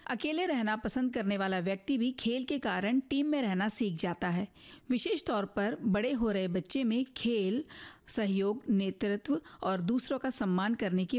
अकेले रहना पसंद करने वाला व्यक्ति भी खेल के कारण टीम में रहना सीख जाता है। विशेष तौर पर बड़े हो रहे बच्चे में खेल, सहयोग, नेतृत्व और दूसरों का सम्मान करने की